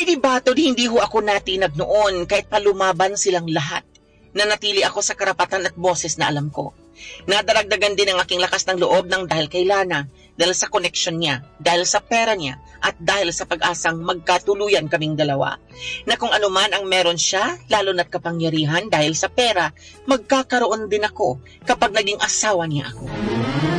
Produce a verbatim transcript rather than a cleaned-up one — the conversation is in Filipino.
Lady Batod, hindi ho ako natinag noon kahit pa lumaban silang lahat. Nanatili ako sa karapatan at boses na alam ko. Nadaragdagan din ang aking lakas ng loob ng dahil kay Lana, dahil sa connection niya, dahil sa pera niya, at dahil sa pag-asang magkatuluyan kaming dalawa. Na kung ano man ang meron siya, lalo na't kapangyarihan dahil sa pera, magkakaroon din ako kapag naging asawa niya ako.